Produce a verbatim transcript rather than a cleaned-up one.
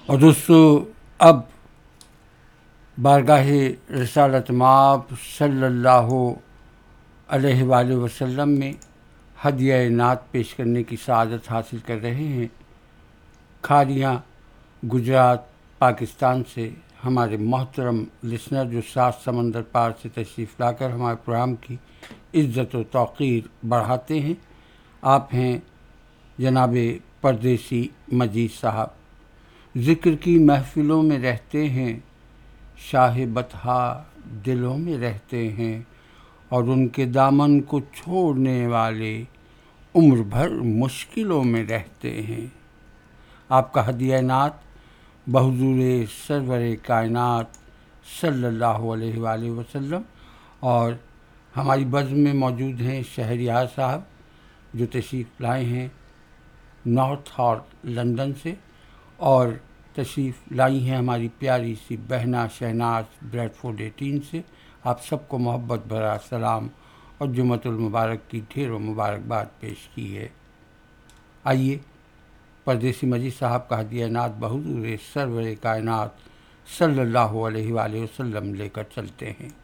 اور دوستو اب بارگاہ رسالت مآب صلی اللہ علیہ وآلہ وسلم میں ہدیہ نعت پیش کرنے کی سعادت حاصل کر رہے ہیں کھاریاں گجرات پاکستان سے ہمارے محترم لسنر جو سات سمندر پار سے تشریف لا کر ہمارے پروگرام کی عزت و توقیر بڑھاتے ہیں. آپ ہیں جناب پردیسی مجید صاحب. ذکر کی محفلوں میں رہتے ہیں، شاہ بطحا دلوں میں رہتے ہیں، اور ان کے دامن کو چھوڑنے والے عمر بھر مشکلوں میں رہتے ہیں. آپ کا ہدیہ نعت بحضور سرور کائنات صلی اللہ علیہ وآلہ وسلم. اور ہماری بزم میں موجود ہیں شہریار صاحب جو تشریف لائے ہیں نارتھ ہارٹ لندن سے، اور تشریف لائی ہیں ہماری پیاری سی بہنا شہناز بریڈ فورڈ ایٹین سے. آپ سب کو محبت بھرا سلام اور جمعۃ المبارک کی ڈھیروں مبارکباد پیش کی ہے. آئیے پردیسی مجید صاحب کا ہدیہ نعت بحضور سرور کائنات صلی اللہ علیہ وآلہ وسلم لے کر چلتے ہیں.